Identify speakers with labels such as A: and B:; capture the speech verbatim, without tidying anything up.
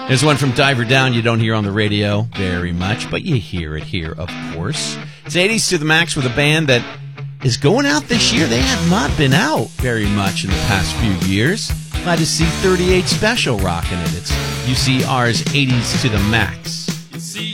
A: There's one from Diver Down you don't hear on the radio very much, but you hear it here, of course. It's eighties to the max with a band that is going out this year. They have not been out very much in the past few years. Glad to see thirty-eight Special rocking it. It's U C R's eighties to the max.